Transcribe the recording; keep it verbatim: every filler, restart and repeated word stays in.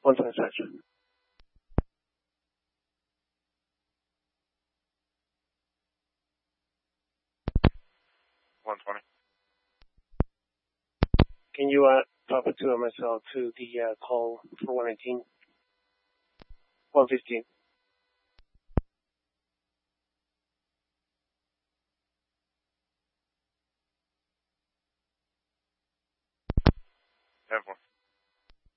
one twenty-six. one twenty. Can you uh, drop it to M S L to the uh, call for one eighteen? one fifteen. ten four.